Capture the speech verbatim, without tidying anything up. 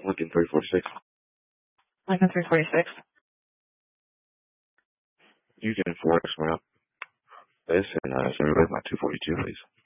Lincoln three forty-six. Lincoln three forty-six. You can forex route this and uh, send me with my two forty-two, please.